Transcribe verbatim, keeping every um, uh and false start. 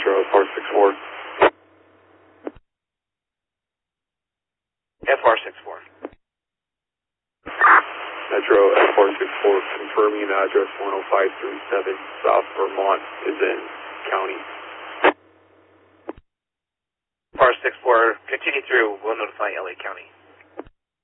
Metro F R six four. F R six four. Metro F R six four, confirming address one oh five three seven South Vermont is in county. F R six four, continue through, we'll notify L A County.